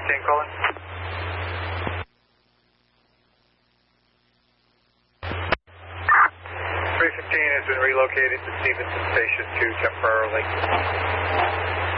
315 calling. 315 has been relocated to Stevenson Station 2 temporarily.